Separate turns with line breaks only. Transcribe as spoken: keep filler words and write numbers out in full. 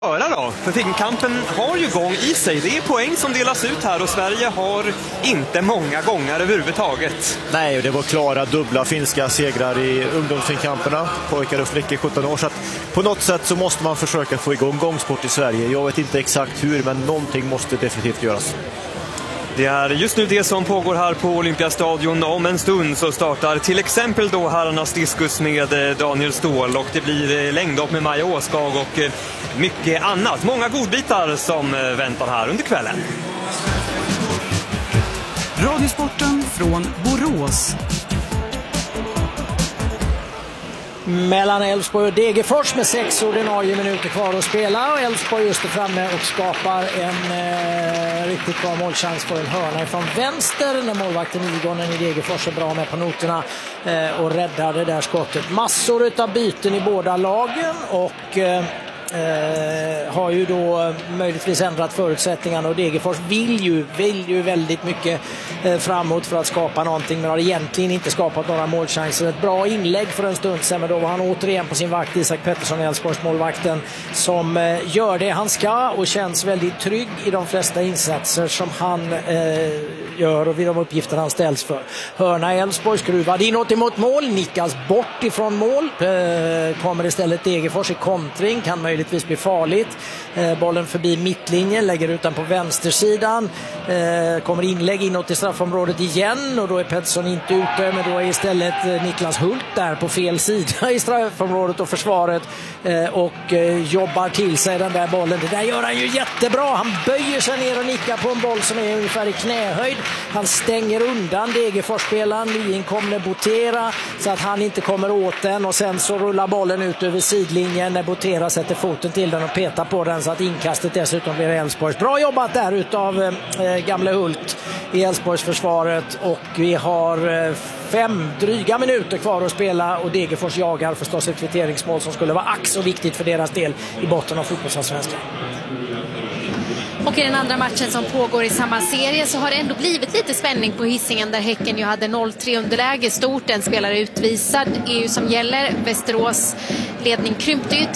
Höra då, för Finnkampen har ju gång i sig. Det är poäng som delas ut här och Sverige har inte många gånger överhuvudtaget.
Nej, det var klara dubbla finska segrar i ungdomsfinnkamperna, pojkar och flickor sjutton år. Så att på något sätt så måste man försöka få igång gångsport i Sverige. Jag vet inte exakt hur, men någonting måste definitivt göras.
Det är just nu det som pågår här på Olympiastadion. Om en stund så startar till exempel då herrarnas diskus med Daniel Ståhl och det blir längdhopp med Maja Åskag och mycket annat. Många godbitar som väntar här under kvällen.
Radiosporten från Borås.
Mellan Elfsborg och Degerfors med sex ordinarie minuter kvar att spela. Och Elfsborg just är framme och skapar en eh, riktigt bra målchans för en hörna från vänster. När målvakten Igonen i Degerfors är bra med på noterna eh, och räddar det där skottet. Massor av byten i båda lagen och... Eh, Eh, har ju då möjligtvis ändrat förutsättningarna och Degerfors vill ju, vill ju väldigt mycket eh, framåt för att skapa någonting, men har egentligen inte skapat några målchanser. Ett bra inlägg för en stund sedan, men då var han återigen på sin vakt, Isak Pettersson, Elfsborgs målvakten, som eh, gör det han ska och känns väldigt trygg i de flesta insatser som han eh, gör och vid de uppgifter han ställs för. Hörna Elfsborg skruvad inåt emot mål, nickas bort ifrån mål, eh, kommer istället Degerfors i kontring, kan möjligt blir farligt. Eh, bollen förbi mittlinjen, lägger ut den på vänstersidan. Eh, kommer inlägg inåt i straffområdet igen och då är Pettersson inte ute, men då är istället eh, Niklas Hult där på fel sida i straffområdet och försvaret eh, och eh, jobbar till sig den där bollen. Det där gör han ju jättebra. Han böjer sig ner och nickar på en boll som är ungefär i knähöjd. Han stänger undan Degerfors-spelaren, nyinkomne Botera, så att han inte kommer åt den och sen så rullar bollen ut över sidlinjen när Botera sätter foten till den och petar på den så att inkastet dessutom blir Elfsborgs. Bra jobbat där utav eh, gamle Hult i Elfsborgs försvaret och vi har eh, fem dryga minuter kvar att spela och Degerfors jagar förstås ett kvitteringsmål som skulle vara ax och viktigt för deras del i botten av fotbollsallsvenskan.
Och i den andra matchen som pågår i samma serie så har det ändå blivit lite spänning på Hisingen där Häcken ju hade noll tre underläge stort. En spelare utvisad är ju som gäller. Västerås ledning krympte ju